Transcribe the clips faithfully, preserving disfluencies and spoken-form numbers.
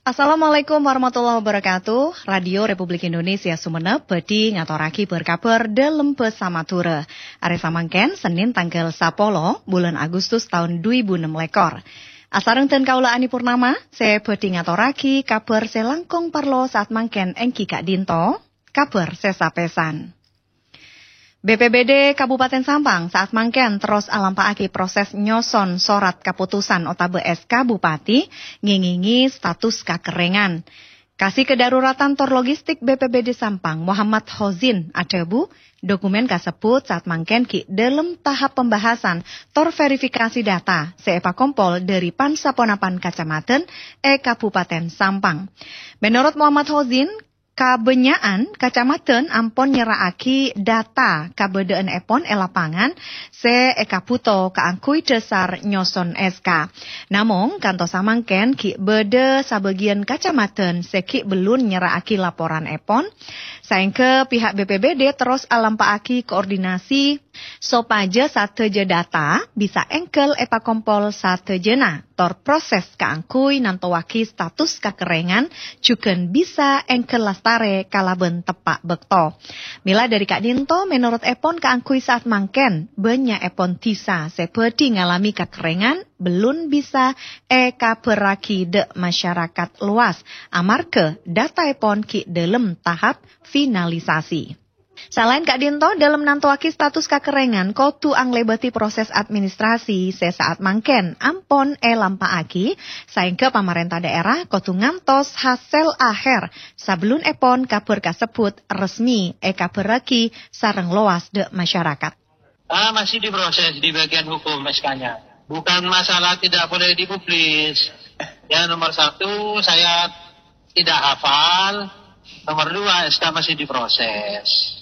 Assalamualaikum warahmatullahi wabarakatuh. Radio Republik Indonesia Sumenep bedi ngaturake berkabar dalam pesamatura. Are samangken Senin tanggal sepuluh bulan Agustus tahun dua ribu enam lekor. Asarengten kaula Ani Purnama, saya bedi ngaturake kabar selangkung parlo saat mangken engki Kak Dinto, kabar sesapesan. B P B D Kabupaten Sampang saat mangken terus alampaake proses nyoson sorat keputusan otabe S K Bupati ngingingi status kakerengan. Kasih kedaruratan tor logistik B P B D Sampang Muhammad Hozin adebu dokumen kasebut saat mangken ki dalam tahap pembahasan tor verifikasi data seepa kompol dari Pansaponapan Kacamatan e Kabupaten Sampang. Menurut Muhammad Hozin, kabenyaan kacamatan ampon nyeraaki data kabedaan epon e lapangan se e kaputo kaangkui dasar nyoson S K. Namung kanto samangken ki bede sabagian kacamatan seki belum nyeraaki laporan epon. Saengke pihak B P B D terus alampaaki koordinasi sopaja sateje data bisa engkel epa kompol satejena tor proses kaangkui nantowaki status kakerengan juken bisa engkel lastare kalaben tepak bekto. Mila dari Kak Dinto menurut epon kaangkui saat mangken banyak epon tisa sepedi ngalami kakerengan belum bisa eka beraki de masyarakat luas amarke data epon ki dalam tahap finalisasi. Selain Kak Dinto dalam nantuaki status kakerengan kotu anglebeti proses administrasi sesaat mangken ampon e lampaaki saengke pamarentah daerah kotu ngantos hasil akhir sebelum epon kabar kasebut resmi e kaberaki sareng loas de masyarakat. Ah, masih diproses di bagian hukum S K-nya. Bukan masalah tidak boleh dipublis. Ya, nomor satu saya tidak hafal. Nomor dua S K masih diproses.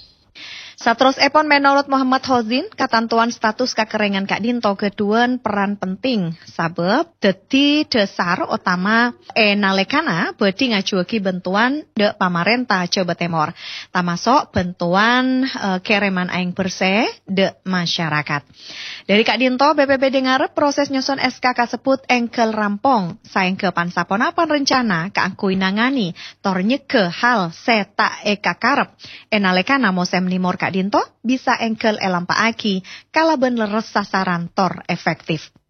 Satros epon menurut Muhammad Hozin, katantuan status kakerengan Kak Dinto keduan peran penting sabab deti dasar utama e nalekana bedi ngajuaki bentuan de pamarentah Jawa Timur. Tamasok bentuan e, kereman aing bersih de masyarakat. Dari Kak Dinto, B P B D ngarep proses nyusun S K kasebut engkel rampong saengke Pansaponapan rencana kaangkui nangani tor nyeke hal seta e kakarep e nalekana mosem limor Kak Dinto bisa engkel elampaaki kalaben leres sasaran tor efektif.